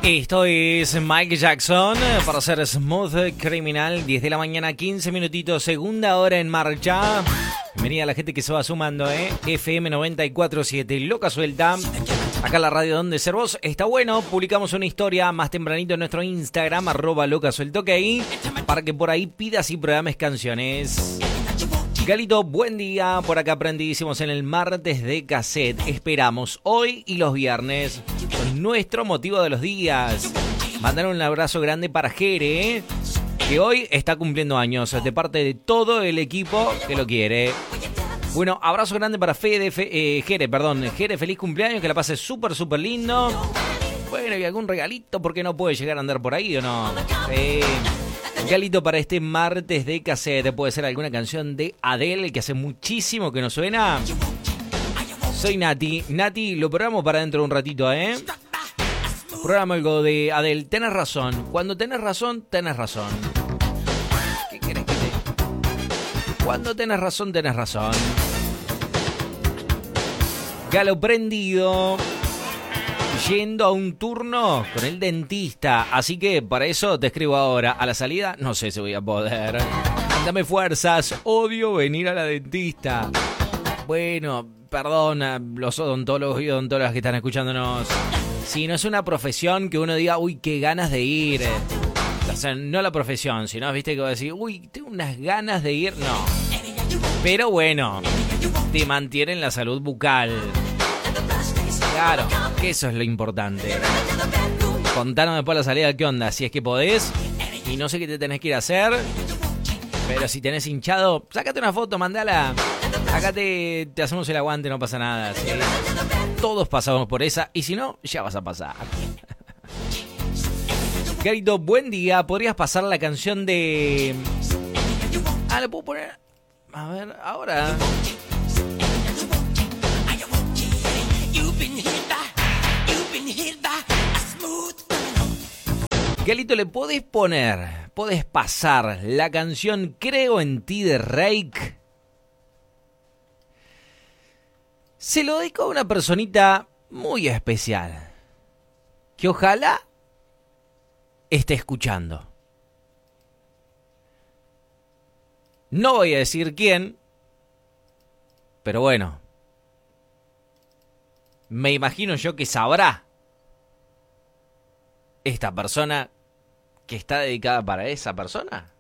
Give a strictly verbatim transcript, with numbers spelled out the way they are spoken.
Esto es Mike Jackson para hacer Smooth Criminal. diez de la mañana, quince minutitos, segunda hora en marcha. Bienvenida a la gente que se va sumando, ¿eh? F M noventa y cuatro punto siete, Loca Suelta. Acá en la radio donde ser vos. Está bueno, publicamos una historia más tempranito en nuestro Instagram, arroba Loca Suelta, ok, para que por ahí pidas y programes canciones. Galito, buen día. Por acá aprendidísimos en el martes de cassette. Esperamos hoy y los viernes con nuestro motivo de los días. Mandar un abrazo grande para Jere, ¿eh? Que hoy está cumpliendo años, de parte de todo el equipo que lo quiere. Bueno, abrazo grande para Fede, Fe, eh, Jere, perdón. Jere, feliz cumpleaños, que la pase súper, súper lindo. Bueno, y algún regalito, porque no puede llegar a andar por ahí, ¿o no? Eh... Galito para este martes de cassette. Puede ser alguna canción de Adele que hace muchísimo que no suena. Soy Nati. Nati, lo probamos para dentro de un ratito, ¿eh? Programa algo de Adele. Tenés razón. Cuando tenés razón, tenés razón. ¿Qué querés que te...? Cuando tenés razón, tenés razón. Galo prendido. Yendo a un turno con el dentista. Así que para eso te escribo ahora. A la salida no sé si voy a poder. Dame fuerzas. Odio venir a la dentista. Bueno, perdona los odontólogos y odontólogas que están escuchándonos. Si no es una profesión que uno diga, uy, qué ganas de ir. O sea, no la profesión, sino, viste, que va a decir, uy, tengo unas ganas de ir. No. Pero bueno, te mantienen la salud bucal. Claro, que eso es lo importante. Contanos después a la salida qué onda, si es que podés. Y no sé qué te tenés que ir a hacer. Pero si tenés hinchado, sácate una foto, mandala. Acá te, te hacemos el aguante, no pasa nada, ¿sí? Todos pasamos por esa. Y si no, ya vas a pasar. Carito, buen día. ¿Podrías pasar la canción de... Ah, ¿le puedo poner? A ver, ahora... Galito, ¿le podés poner, podés pasar la canción Creo en ti de Reik? Se lo dedico a una personita muy especial, que ojalá esté escuchando. No voy a decir quién, pero bueno, me imagino yo que sabrá esta persona que está dedicada para esa persona.